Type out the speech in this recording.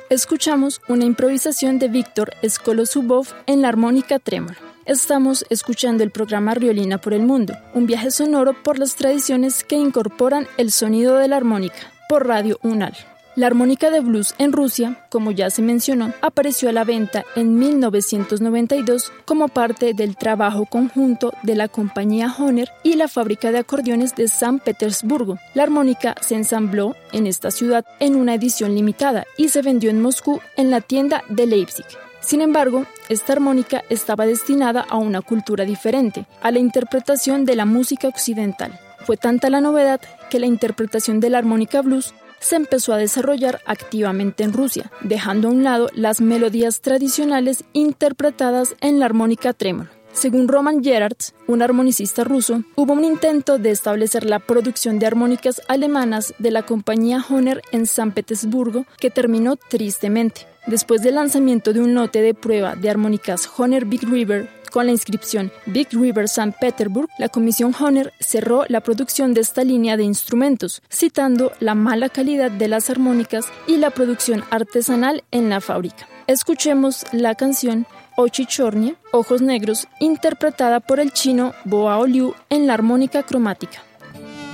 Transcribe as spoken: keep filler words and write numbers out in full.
Escuchamos una improvisación de Víctor Skolozubov en la armónica trémola. Estamos escuchando el programa Riolina por el Mundo, un viaje sonoro por las tradiciones que incorporan el sonido de la armónica, por Radio UNAL. La armónica de blues en Rusia, como ya se mencionó, apareció a la venta en mil novecientos noventa y dos como parte del trabajo conjunto de la compañía Hohner y la fábrica de acordeones de San Petersburgo. La armónica se ensambló en esta ciudad en una edición limitada y se vendió en Moscú en la tienda de Leipzig. Sin embargo, esta armónica estaba destinada a una cultura diferente, a la interpretación de la música occidental. Fue tanta la novedad que la interpretación de la armónica blues se empezó a desarrollar activamente en Rusia, dejando a un lado las melodías tradicionales interpretadas en la armónica trémola. Según Roman Gerhardt, un armonicista ruso, hubo un intento de establecer la producción de armónicas alemanas de la compañía Hohner en San Petersburgo, que terminó tristemente. Después del lanzamiento de un lote de prueba de armónicas Hohner Big River con la inscripción Big River San Petersburg, la comisión Hohner cerró la producción de esta línea de instrumentos, citando la mala calidad de las armónicas y la producción artesanal en la fábrica. Escuchemos la canción Ochi Chornie, Ojos Negros, interpretada por el chino Boao Liu en la armónica cromática.